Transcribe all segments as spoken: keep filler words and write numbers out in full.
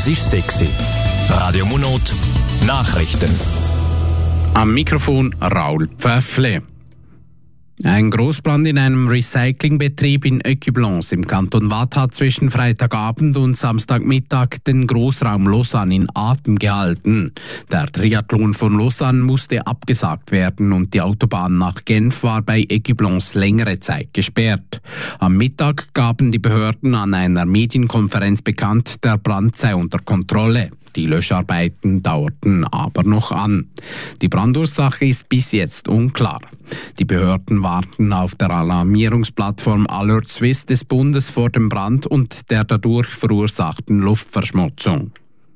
ist sexy. Radio Monot, Nachrichten. Am Mikrofon Raoul Pfäffle. Ein Großbrand in einem Recyclingbetrieb in Ecublens im Kanton Waadt hat zwischen Freitagabend und Samstagmittag den Großraum Lausanne in Atem gehalten. Der Triathlon von Lausanne musste abgesagt werden und die Autobahn nach Genf war bei Ecublens längere Zeit gesperrt. Am Mittag gaben die Behörden an einer Medienkonferenz bekannt, der Brand sei unter Kontrolle. Die Löscharbeiten dauerten aber noch an. Die Brandursache ist bis jetzt unklar. Die Behörden warten auf der Alarmierungsplattform Alert Swiss des Bundes vor dem Brand und der dadurch verursachten Luftverschmutzung.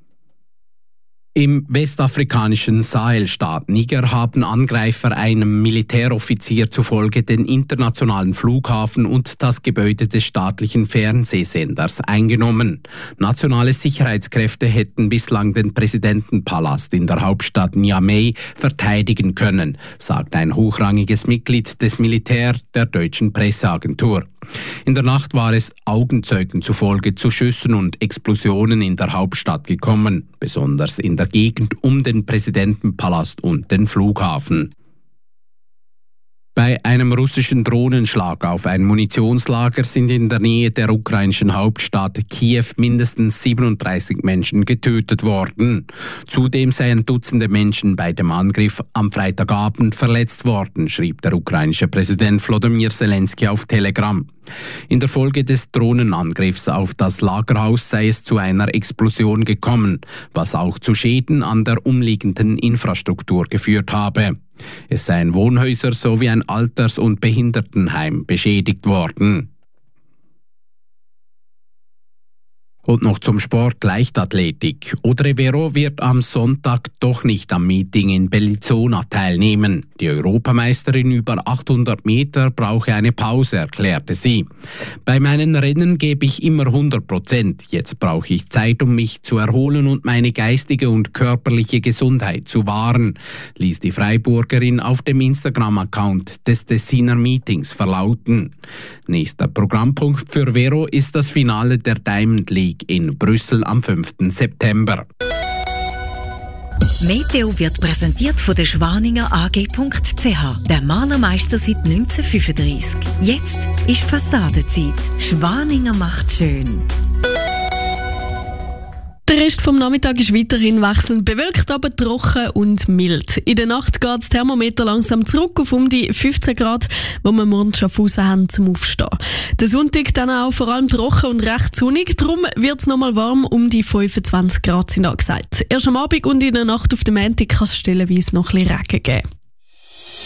Im westafrikanischen Sahelstaat Niger haben Angreifer einem Militäroffizier zufolge den internationalen Flughafen und das Gebäude des staatlichen Fernsehsenders eingenommen. Nationale Sicherheitskräfte hätten bislang den Präsidentenpalast in der Hauptstadt Niamey verteidigen können, sagt ein hochrangiges Mitglied des Militär der deutschen Presseagentur. In der Nacht war es Augenzeugen zufolge zu Schüssen und Explosionen in der Hauptstadt gekommen, besonders in der Gegend um den Präsidentenpalast und den Flughafen. Bei einem russischen Drohnenschlag auf ein Munitionslager sind in der Nähe der ukrainischen Hauptstadt Kiew mindestens siebenunddreißig Menschen getötet worden. Zudem seien Dutzende Menschen bei dem Angriff am Freitagabend verletzt worden, schrieb der ukrainische Präsident Volodymyr Zelensky auf Telegram. In der Folge des Drohnenangriffs auf das Lagerhaus sei es zu einer Explosion gekommen, was auch zu Schäden an der umliegenden Infrastruktur geführt habe. Es seien Wohnhäuser sowie ein Alters- und Behindertenheim beschädigt worden. Und noch zum Sport Leichtathletik. Audrey Vero wird am Sonntag doch nicht am Meeting in Bellinzona teilnehmen. Die Europameisterin über achthundert Meter brauche eine Pause, erklärte sie. Bei meinen Rennen gebe ich immer hundert Prozent. Jetzt brauche ich Zeit, um mich zu erholen und meine geistige und körperliche Gesundheit zu wahren, ließ die Freiburgerin auf dem Instagram-Account des Tessiner Meetings verlauten. Nächster Programmpunkt für Vero ist das Finale der Diamond League in Brüssel am fünften September. Meteo wird präsentiert von der Schwaninger A G punkt C H, der Malermeister seit neunzehnhundertfünfunddreissig. Jetzt ist Fassadenzeit. Schwaninger macht schön. Der Rest vom Nachmittag ist weiterhin wechselnd bewölkt, aber trocken und mild. In der Nacht geht das Thermometer langsam zurück auf um die fünfzehn Grad, wo wir morgen schon Fuß haben zum Aufstehen. Der Sonntag dann auch vor allem trocken und recht sonnig, darum wird es nochmal warm, um die fünfundzwanzig Grad sind angesagt. Erst am Abend und in der Nacht auf dem Montag kann es stellenweise noch ein bisschen Regen geben.